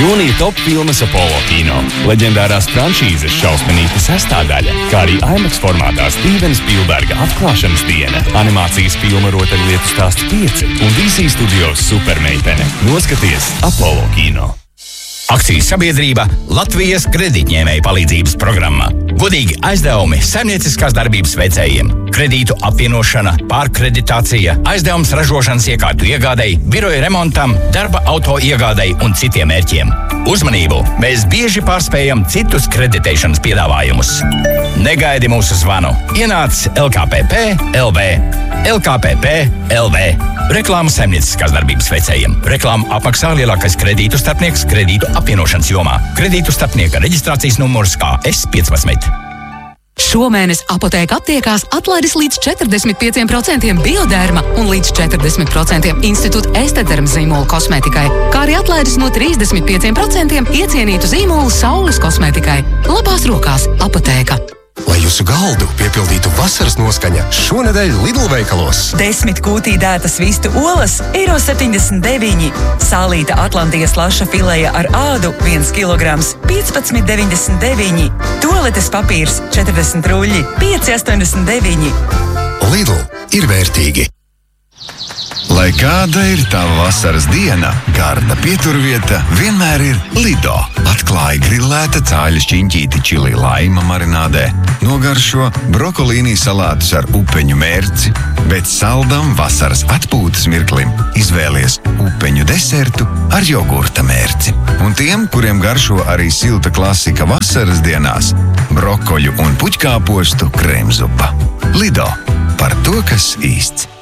Jūnija top filmas Apollo kino, leģendārās franšīzes Šausminīte 6. daļa, kā arī IMAX formātā Stevena Spielberga atklāšanas diena, animācijas filma Rotaļlietu stāsts 5 un DC Studios Supermeitene. Noskaties Apollo kino. Akcijas sabiedrība Latvijas kredītņēmēju palīdzības programma. Godīgi aizdevumi saimnieciskās darbības veicējiem. Kredītu apvienošana, pārkreditācija, aizdevums ražošanas iekārtu iegādei, biroja remontam, darba auto iegādei un citiem mērķiem. Uzmanību! Mēs bieži pārspējam citus kreditēšanas piedāvājumus. Negaidi mūsu zvanu. Ienāc LKPP LV. LKPP LV. Reklāma saimnieciskās darbības veicējiem. Reklāmu apmaksā lielākais kredītu starpnieks kredītu apvienošanas jomā. Kredītu starpnieka reģistrācijas numurs KS15. Šomēnes Apotēka aptiekās atlaides līdz 45% Bioderma un līdz 40% Institūta Estederma zīmola kosmētikai, kā arī atlaides no 35% iecienītu zīmolu Saules kosmētikai. Labās rokās Apotēka. Lai jūsu galdu piepildītu vasaras noskaņa, šonedēļ Lidl veikalos. 10 kūtī dētas vistu olas, €79. Sālīta Atlantijas laša fileja ar ādu 1 kilograms, 15,99. Toaletes papīrs 40 ruļļi, 5,89. Lidl ir vērtīgi. Lai kāda ir tava vasaras diena, garda pieturvieta vienmēr ir Lido. Atklāj grillēta cāļa šķiņķīti čili laima marinādē, nogaršo brokolīnī salātus ar upeņu mērci, bet saldam vasaras atpūtas mirklim izvēlies upeņu desertu ar jogurta mērci. Un tiem, kuriem garšo arī silta klasika vasaras dienās, brokoļu un puķkāpostu krēmzupa. Lido. Par to, kas īsts.